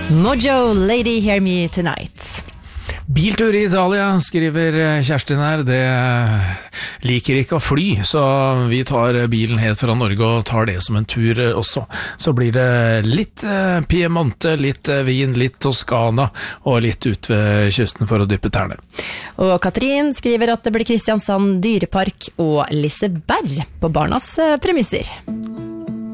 Mojo, Lady Hear Me Tonight. Biltur i Italia, skriver Kjerstin her. Det liker ikke å fly, så vi tar bilen helt fra Norge og tar det som en tur også. Så blir det litt Piemonte, litt vin, litt Toskana og litt ut ved kysten for å dyppe tærne. Og Katrin skriver at det blir Kristiansand dyrepark og Liseberg på barnas premisser.